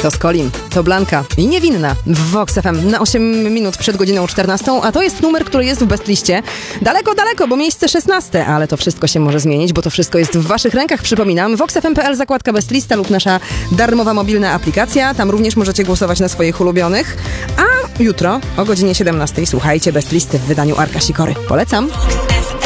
To Skolim, to Blanka i Niewinna w Vox FM na 8 minut przed godziną 14, a to jest numer, który jest w bestliście. Daleko, daleko, bo miejsce 16, ale to wszystko się może zmienić, bo to wszystko jest w waszych rękach, przypominam. voxfm.pl, zakładka bestlista lub nasza darmowa mobilna aplikacja. Tam również możecie głosować na swoich ulubionych. A jutro o godzinie 17 słuchajcie bestlisty w wydaniu Arka Sikory. Polecam.